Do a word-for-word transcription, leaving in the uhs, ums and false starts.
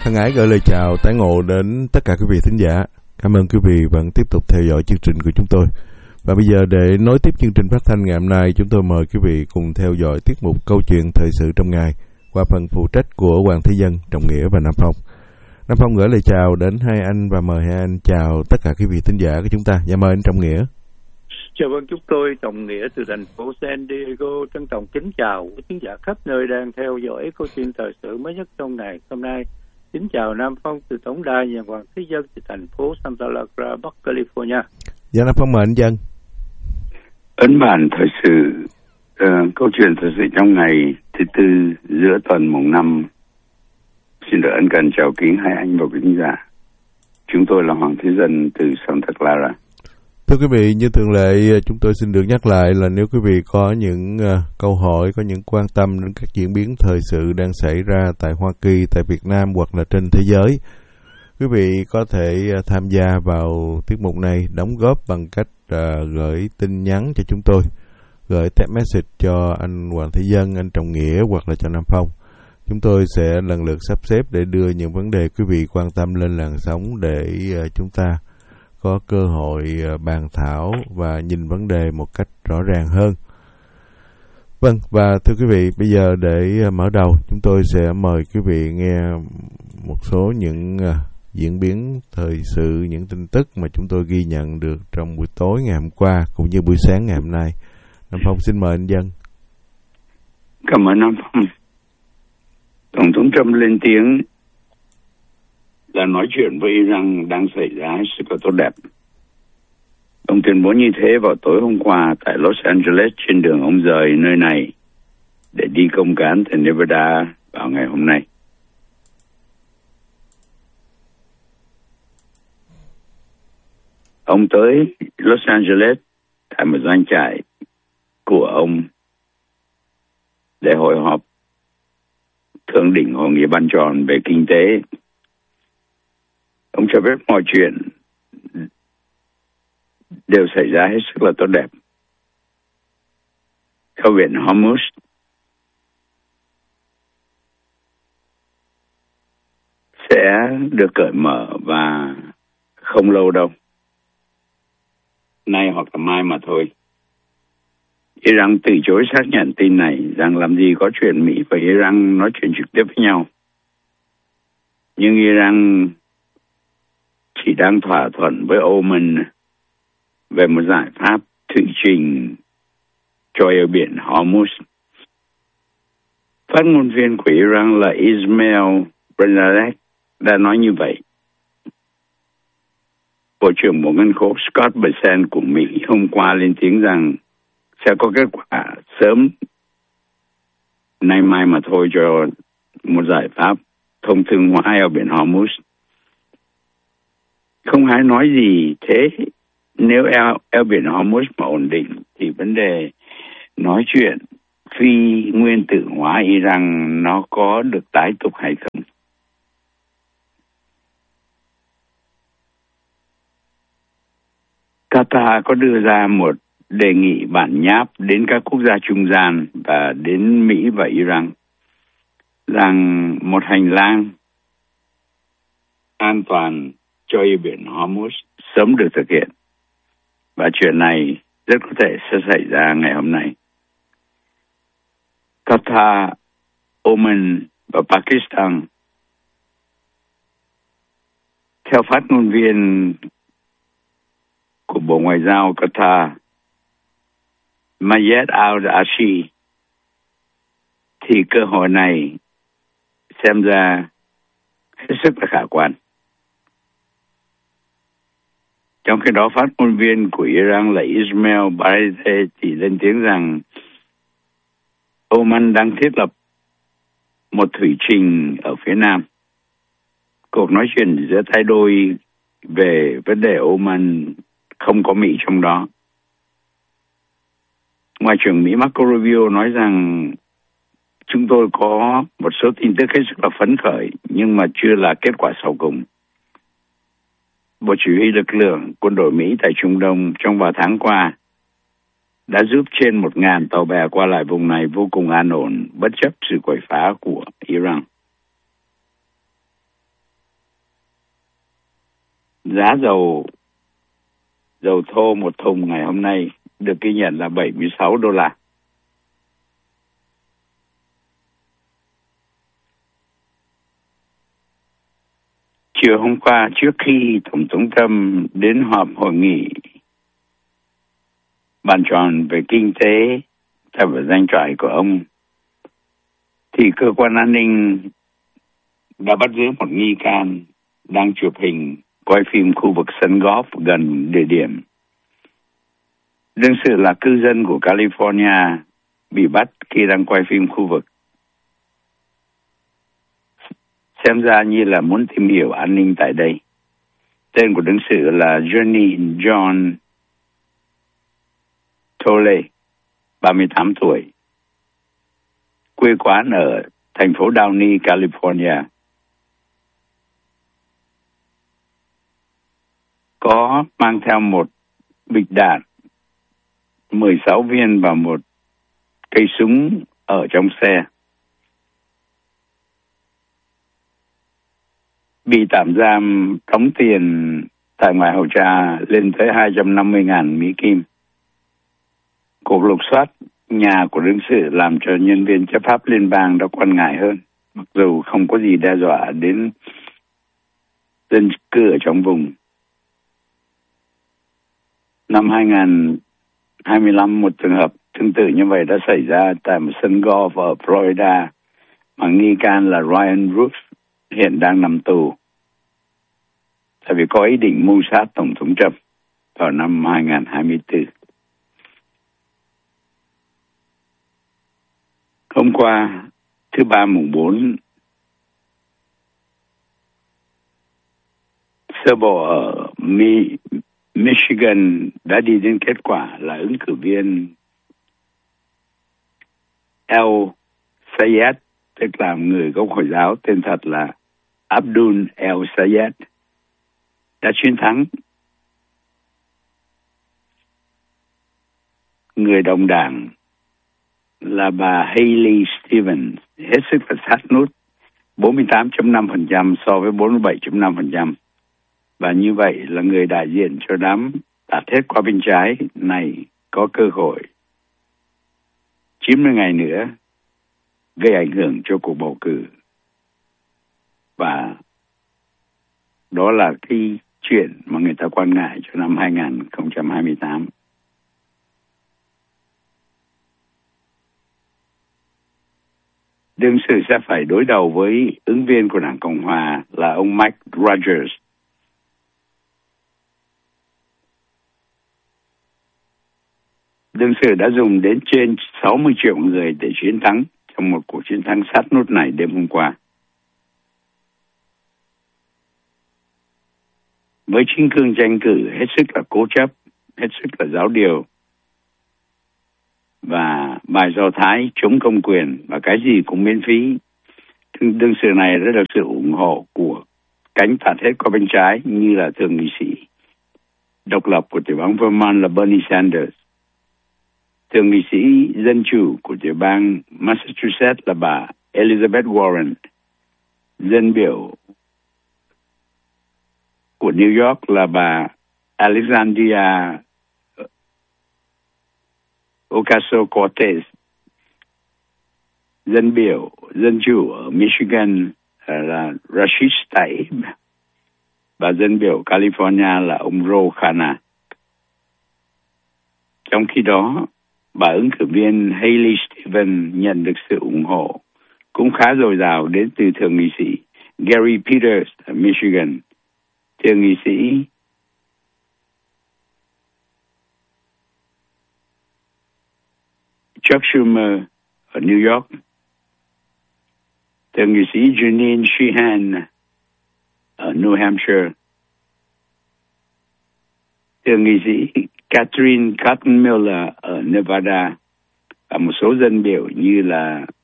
Thân ái gửi lời chào tái ngộ đến tất cả quý vị thính giả. Cảm ơn quý vị vẫn tiếp tục theo dõi chương trình của chúng tôi. Và bây giờ để nối tiếp chương trình phát thanh ngày hôm nay, chúng tôi mời quý vị cùng theo dõi tiết mục Câu chuyện thời sự trong ngày qua phần phụ trách của Hoàng Thế Dân, Trọng Nghĩa và Nam Phong. Nam Phong gửi lời chào đến hai anh và mời hai anh chào tất cả quý vị thính giả của chúng ta. Dạ mời anh Trọng Nghĩa. Chào vâng, chúng tôi Trọng Nghĩa từ thành phố San Diego trân trọng kính chào quý khán giả khắp nơi đang theo dõi câu chuyện thời sự mới nhất trong ngày hôm nay. Kính chào Nam Phong từ tổng đài nhà Hoàng Thế Dân từ thành phố Santa Clara, Bắc California. Dạ Nam Phong mời anh Dân. Ấn bản thời sự uh, câu chuyện thời sự trong ngày thứ tư giữa tuần mùng năm. Xin được ân cần chào kính hai anh và quý khán giả. Chúng tôi là Hoàng Thế Dân từ Santa Clara. Thưa quý vị, như thường lệ, chúng tôi xin được nhắc lại là nếu quý vị có những uh, câu hỏi, có những quan tâm đến các diễn biến thời sự đang xảy ra tại Hoa Kỳ, tại Việt Nam hoặc là trên thế giới, quý vị có thể uh, tham gia vào tiết mục này, đóng góp bằng cách uh, gửi tin nhắn cho chúng tôi, gửi text message cho anh Hoàng Thế Dân, anh Trọng Nghĩa hoặc là cho Nam Phong. Chúng tôi sẽ lần lượt sắp xếp để đưa những vấn đề quý vị quan tâm lên làn sóng để uh, chúng ta có cơ hội bàn thảo và nhìn vấn đề một cách rõ ràng hơn. Vâng, và thưa quý vị, bây giờ để mở đầu, chúng tôi sẽ mời quý vị nghe một số những diễn biến thời sự, những tin tức mà chúng tôi ghi nhận được trong buổi tối ngày hôm qua cũng như buổi sáng ngày hôm nay. Nam Phong xin mời anh Dân. Cảm ơn Nam Phong. Tổng thống Trump lên tiếng là nói chuyện với Iran đang xảy ra hết sức là tốt đẹp. Ông tuyên bố như thế vào tối hôm qua tại Los Angeles trên đường ông rời nơi này để đi công cán tại Nevada vào ngày hôm nay. Ông tới Los Angeles tại một doanh trại của ông để hội họp thượng đỉnh hội nghị bàn tròn về kinh tế. Ông cho biết mọi chuyện đều xảy ra hết sức là tốt đẹp. Eo biển Hormuz sẽ được cởi mở và không lâu đâu, nay hoặc là mai mà thôi. Iran từ chối xác nhận tin này, rằng làm gì có chuyện Mỹ và Iran nói chuyện trực tiếp với nhau. Nhưng Iran chỉ đang thỏa thuận với Oman về một giải pháp thủy trình cho eo biển Hormuz. Phát ngôn viên của Iran là Ismail Bernadette đã nói như vậy. Bộ trưởng Bộ Ngân khố Scott Bessent của Mỹ hôm qua lên tiếng rằng sẽ có kết quả sớm, nay mai mà thôi, cho một giải pháp thông thương hóa eo biển Hormuz. Không ai nói gì thế. Nếu eo, eo biển Hormuz mà ổn định thì vấn đề nói chuyện phi nguyên tử hóa Iran nó có được tái tục hay không? Qatar có đưa ra một đề nghị bản nháp đến các quốc gia trung gian và đến Mỹ và Iran rằng một hành lang an toàn cho eo biển Hormuz sớm được thực hiện. Và chuyện này rất có thể sẽ xảy ra ngày hôm nay. Qatar, Oman và Pakistan, theo phát ngôn viên của Bộ Ngoại giao Qatar, Mayed Al-Ashi, thì cơ hội này xem ra hết sức là khả quan. Trong khi đó, phát ngôn viên của Iran là Ismail Bernadette thì lên tiếng rằng Oman đang thiết lập một thủy trình ở phía Nam. Cuộc nói chuyện giữa tay đôi về vấn đề Oman không có Mỹ trong đó. Ngoại trưởng Mỹ Marco Rubio nói rằng chúng tôi có một số tin tức hết sức là phấn khởi nhưng mà chưa là kết quả sau cùng. Bộ Chỉ huy lực lượng quân đội Mỹ tại Trung Đông trong vài tháng qua đã giúp trên một ngàn tàu bè qua lại vùng này vô cùng an ổn, bất chấp sự quậy phá của Iran. giá dầu dầu thô một thùng ngày hôm nay được ghi nhận là bảy mươi sáu đô la. Chiều hôm qua, trước khi Tổng thống Trump đến họp hội nghị bàn tròn về kinh tế theo danh trại của ông, thì cơ quan an ninh đã bắt giữ một nghi can đang chụp hình quay phim khu vực sân golf gần địa điểm. Đương sự là cư dân của California bị bắt khi đang quay phim khu vực. Xem ra như là muốn tìm hiểu an ninh tại đây. Tên của đương sự là Johnny John Tolle, ba mươi tám tuổi. Quê quán ở thành phố Downey, California. Có mang theo một bịch đạn, mười sáu viên và một cây súng ở trong xe. Bị tạm giam đóng tiền tại ngoài hầu trà lên tới hai trăm năm mươi nghìn Mỹ Kim. Cuộc lục soát nhà của đương sự làm cho nhân viên chấp pháp liên bang đã quan ngại hơn, mặc dù không có gì đe dọa đến dân cư ở trong vùng. Năm hai không hai lăm, một trường hợp tương tự như vậy đã xảy ra tại một sân golf ở Florida, mà nghi can là Ryan Brooks hiện đang nằm tù, tại vì có ý định mưu sát Tổng thống Trump vào năm hai không hai tư. Hôm qua, thứ ba mùng bốn, sơ bộ ở Mi- Michigan đã đi đến kết quả là ứng cử viên El Sayed, tức là người gốc Hồi giáo, tên thật là Abdul El Sayed, đã chiến thắng. Người đồng đảng là bà Haley Stevens hết sức là sát nút, bốn mươi tám phẩy năm phần trăm so với bốn mươi bảy phẩy năm phần trăm. Và như vậy là người đại diện cho đám tạt hết qua bên trái này có cơ hội chín mươi ngày nữa gây ảnh hưởng cho cuộc bầu cử. Và đó là cái chuyện mà người ta quan ngại cho năm hai không hai tám. Đương sự sẽ phải đối đầu với ứng viên của Đảng Cộng Hòa là ông Mike Rogers. Đương sự đã dùng đến trên sáu mươi triệu người để chiến thắng trong một cuộc chiến thắng sát nút này đêm hôm qua. Với chính cương tranh cử hết sức là cố chấp, hết sức là giáo điều, và bài Do Thái chống công quyền và cái gì cũng miễn phí, đương sự này rất được sự ủng hộ của cánh tạt hết qua bên trái như là thượng nghị sĩ độc lập của tiểu bang Vermont là Bernie Sanders, thượng nghị sĩ dân chủ của tiểu bang Massachusetts là bà Elizabeth Warren, dân biểu của New York là bà Alexandria Ocasio-Cortez, dân biểu dân chủ ở Michigan là Rashid Tlaib, và dân biểu California là ông Ro Khanna. Trong khi đó, bà ứng cử viên Haley Stevens nhận được sự ủng hộ cũng khá dồi dào đến từ thượng nghị sĩ Gary Peters ở Michigan, thượng nghị sĩ Chuck Schumer ở New York, thượng nghị sĩ Jeanine Sheehan ở New Hampshire, thượng nghị sĩ Catherine Cotton Miller ở Nevada, và một số dân biểu như là